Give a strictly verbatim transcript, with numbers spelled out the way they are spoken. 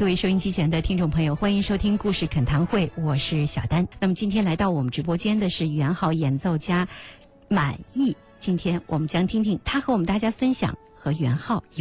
各位收音机前的听众朋友，欢迎收听故事恳谈会，我是小丹。那么今天来到我们直播间的是元好演奏家满意，今天我们将听听他和我们大家分享和元好有